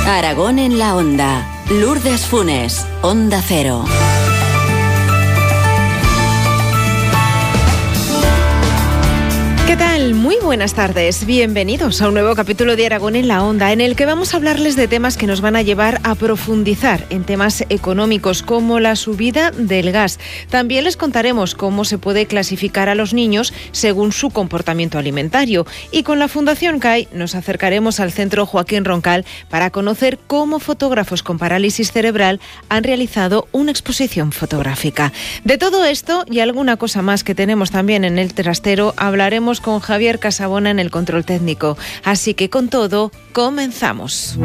Aragón en la Onda. Lourdes Funes, Onda Cero. ¿Qué tal? Muy buenas tardes. Bienvenidos a un nuevo capítulo de Aragón en la Onda, en el que vamos a hablarles de temas que nos van a llevar a profundizar en temas económicos como la subida del gas. También les contaremos cómo se puede clasificar a los niños según su comportamiento alimentario. Y con la Fundación CAI nos acercaremos al Centro Joaquín Roncal para conocer cómo fotógrafos con parálisis cerebral han realizado una exposición fotográfica. De todo esto y alguna cosa más que tenemos también en el trastero, hablaremos con Javier Casabona en el control técnico. Así que con todo, comenzamos.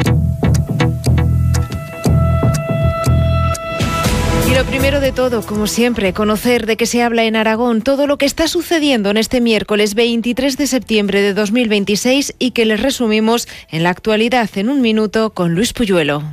Y lo primero de todo, como siempre, conocer de qué se habla en Aragón, todo lo que está sucediendo en este miércoles 23 de septiembre de 2026 y que les resumimos en la actualidad en un minuto con Luis Puyuelo.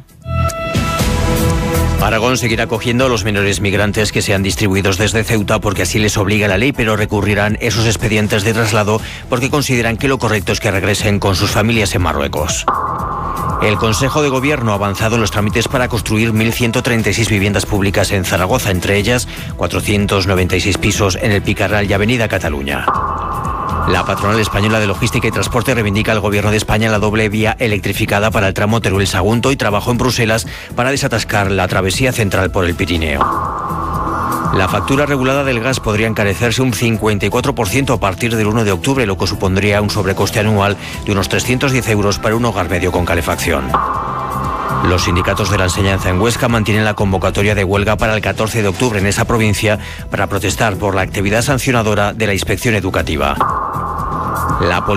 Aragón seguirá acogiendo a los menores migrantes que sean distribuidos desde Ceuta porque así les obliga la ley, pero recurrirán esos expedientes de traslado porque consideran que lo correcto es que regresen con sus familias en Marruecos. El Consejo de Gobierno ha avanzado en los trámites para construir 1.136 viviendas públicas en Zaragoza, entre ellas 496 pisos en el Picarral y Avenida Cataluña. La patronal española de logística y transporte reivindica al Gobierno de España la doble vía electrificada para el tramo Teruel-Sagunto y trabajó en Bruselas para desatascar la travesía central por el Pirineo. La factura regulada del gas podría encarecerse un 54% a partir del 1 de octubre, lo que supondría un sobrecoste anual de unos 310 euros para un hogar medio con calefacción. Los sindicatos de la enseñanza en Huesca mantienen la convocatoria de huelga para el 14 de octubre en esa provincia para protestar por la actividad sancionadora de la inspección educativa. La